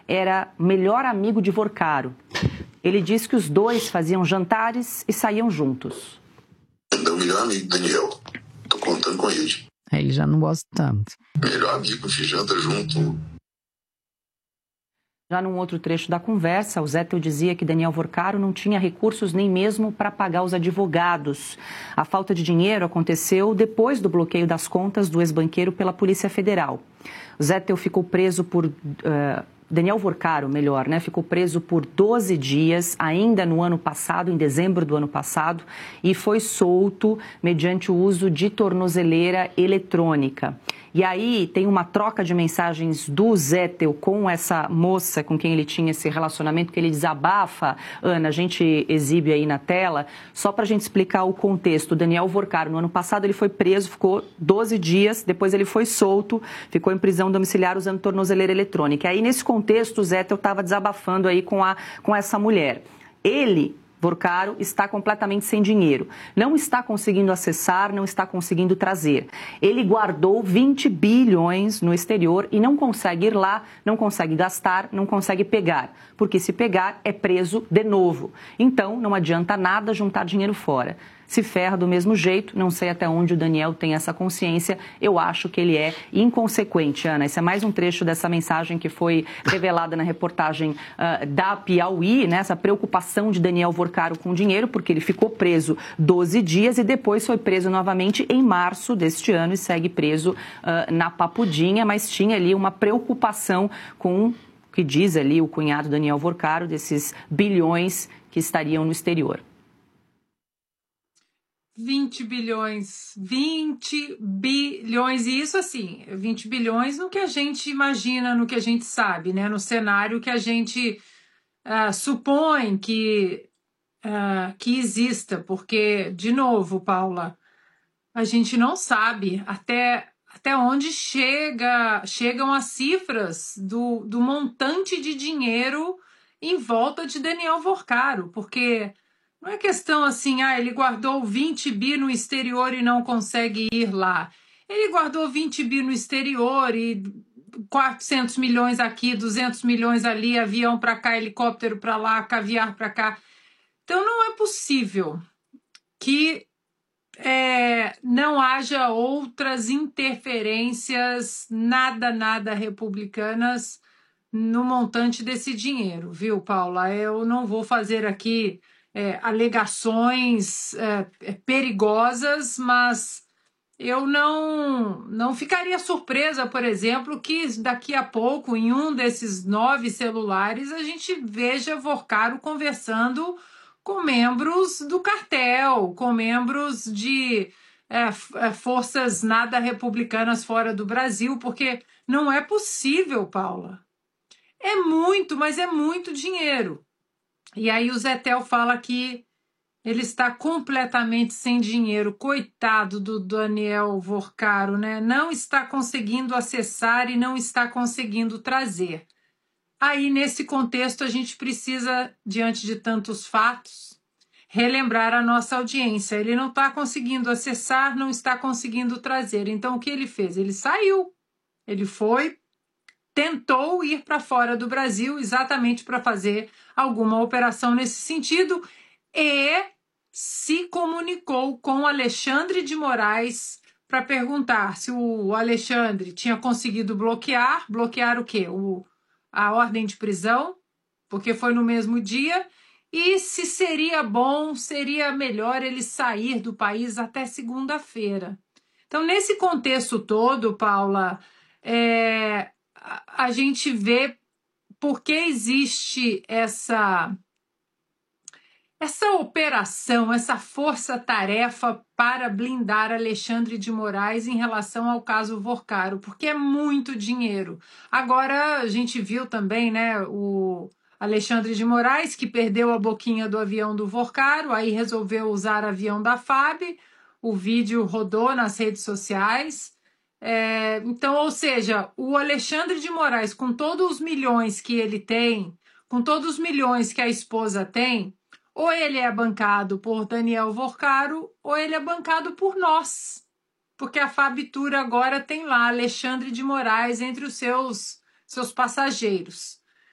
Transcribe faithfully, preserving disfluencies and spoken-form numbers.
era melhor amigo de Vorcaro. Ele diz que os dois faziam jantares e saíam juntos. É meu melhor amigo, Daniel. Tô contando com ele. Ele já não gosta tanto. Melhor amigo, se janta junto. Já num outro trecho da conversa, o Zettel dizia que Daniel Vorcaro não tinha recursos nem mesmo para pagar os advogados. A falta de dinheiro aconteceu depois do bloqueio das contas do ex-banqueiro pela Polícia Federal. O Zettel ficou preso por... Uh, Daniel Vorcaro, melhor, né? Ficou preso por doze dias, ainda no ano passado, em dezembro do ano passado, e foi solto mediante o uso de tornozeleira eletrônica. E aí tem uma troca de mensagens do Zettel com essa moça com quem ele tinha esse relacionamento, que ele desabafa. Ana, a gente exibe aí na tela, só para a gente explicar o contexto. O Daniel Vorcaro, no ano passado, ele foi preso, ficou doze dias, depois ele foi solto, ficou em prisão domiciliar usando tornozeleira eletrônica. Aí, nesse contexto, o Zettel estava desabafando aí com, a, com essa mulher. Ele... Vorcaro está completamente sem dinheiro, não está conseguindo acessar, não está conseguindo trazer. Ele guardou vinte bilhões no exterior e não consegue ir lá, não consegue gastar, não consegue pegar, porque se pegar é preso de novo. Então não adianta nada juntar dinheiro fora. Se ferra do mesmo jeito, não sei até onde o Daniel tem essa consciência, eu acho que ele é inconsequente, Ana. Esse é mais um trecho dessa mensagem que foi revelada na reportagem uh, da Piauí, né? Essa preocupação de Daniel Vorcaro com dinheiro, porque ele ficou preso doze dias e depois foi preso novamente em março deste ano e segue preso uh, na Papudinha, mas tinha ali uma preocupação com o que diz ali o cunhado Daniel Vorcaro, desses bilhões que estariam no exterior. vinte bilhões, vinte bilhões, e isso assim, vinte bilhões no que a gente imagina, no que a gente sabe, né? No cenário que a gente uh, supõe que, uh, que exista, porque, de novo, Paula, a gente não sabe até, até onde chega, chegam as cifras do, do montante de dinheiro em volta de Daniel Vorcaro, porque... Não é questão assim, ah, ele guardou vinte bi no exterior e não consegue ir lá. Ele guardou vinte bi no exterior e quatrocentos milhões aqui, duzentos milhões ali, avião para cá, helicóptero para lá, caviar para cá. Então não é possível que é, não haja outras interferências nada, nada republicanas no montante desse dinheiro, viu, Paula? Eu não vou fazer aqui... É, alegações é, perigosas, mas eu não, não ficaria surpresa, por exemplo, que daqui a pouco, em um desses nove celulares, a gente veja Vorcaro conversando com membros do cartel, com membros de é, forças nada republicanas fora do Brasil, porque não é possível, Paula. É muito, mas é muito dinheiro. E aí o Zettel fala que ele está completamente sem dinheiro. Coitado do Daniel Vorcaro, né? Não está conseguindo acessar e não está conseguindo trazer. Aí, nesse contexto, a gente precisa, diante de tantos fatos, relembrar a nossa audiência. Ele não está conseguindo acessar, não está conseguindo trazer. Então, o que ele fez? Ele saiu. Ele foi... tentou ir para fora do Brasil exatamente para fazer alguma operação nesse sentido e se comunicou com Alexandre de Moraes para perguntar se o Alexandre tinha conseguido bloquear, bloquear o quê? O, a ordem de prisão, porque foi no mesmo dia, e se seria bom, seria melhor ele sair do país até segunda-feira. Então, nesse contexto todo, Paula, é... a gente vê por que existe essa, essa operação, essa força-tarefa para blindar Alexandre de Moraes em relação ao caso Vorcaro, porque é muito dinheiro. Agora, a gente viu também, né, o Alexandre de Moraes, que perdeu a boquinha do avião do Vorcaro, aí resolveu usar avião da F A B, o vídeo rodou nas redes sociais. É, então, ou seja, o Alexandre de Moraes, com todos os milhões que ele tem, com todos os milhões que a esposa tem, ou ele é bancado por Daniel Vorcaro, ou ele é bancado por nós. Porque a Fabitura agora tem lá Alexandre de Moraes entre os seus, seus passageiros.